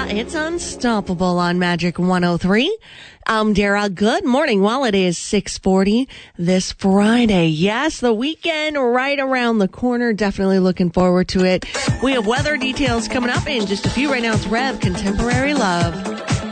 It's Unstoppable on Magic 103. I'm Dara. Good morning. Well, it is 6:40 this Friday. Yes, the weekend right around the corner. Definitely looking forward to it. We have weather details coming up in just a few. Right now, it's Rev, Contemporary Love.